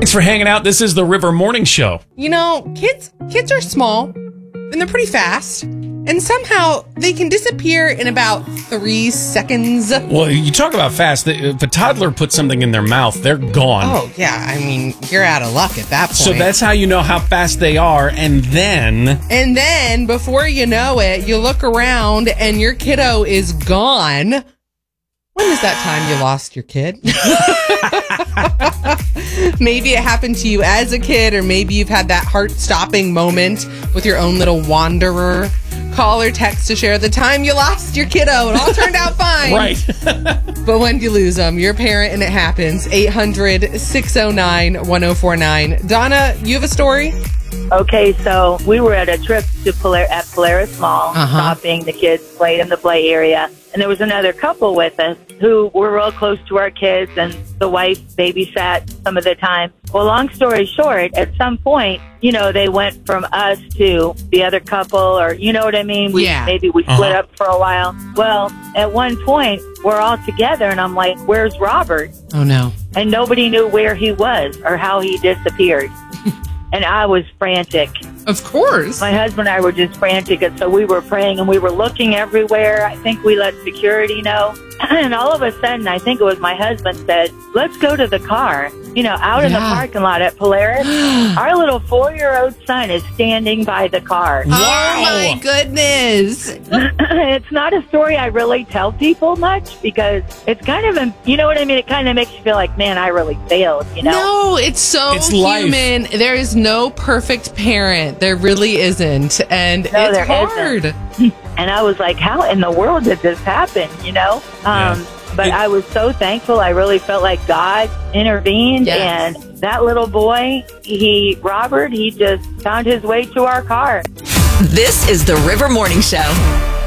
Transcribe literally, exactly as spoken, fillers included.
Thanks for hanging out. This is the River Morning Show. You know, kids kids are small and they're pretty fast. And somehow they can disappear in about three seconds. Well, you talk about fast. If a toddler puts something in their mouth, they're gone. Oh, yeah. I mean, you're out of luck at that point. So that's how you know how fast they are. And then... And then, before you know it, you look around and your kiddo is gone. When is that time you lost your kid? Maybe it happened to you as a kid, or maybe you've had that heart-stopping moment with your own little wanderer. Call or text to share the time you lost your kiddo. It all turned out fine. Right. But when you lose them, you're a parent and it happens. eight hundred, six oh nine, one oh four nine. Donna, you have a story? Okay, so we were at a trip to Pol- at Polaris Mall, Uh-huh. shopping. The kids played in the play area. And there was another couple with us who were real close to our kids, and the wife babysat some of the time. Well, long story short, at some point, you know, they went from us to the other couple, or you know what I mean? We, Yeah. Maybe we split Uh-huh. up for a while. Well, at one point, we're all together, and I'm like, where's Robert? Oh, no. And nobody knew where he was or how he disappeared. And I was frantic. Of course. My husband and I were just frantic, and so we were praying and we were looking everywhere. I think we let security know. And all of a sudden, I think it was my husband said, let's go to the car. You know, out in the Yeah. parking lot at Polaris, our little four-year-old son is standing by the car. Oh, my goodness. It's not a story I really tell people much because it's kind of, a- you know what I mean? It kind of makes you feel like, man, I really failed, you know? No, it's so It's life. human. There is no perfect parent. There really isn't. And No, it's there hard. isn't. And I was like, how in the world did this happen, you know? Um, Yeah. But It- I was so thankful. I really felt like God intervened. Yes. And that little boy, he, Robert, he just found his way to our car. This is the River Morning Show.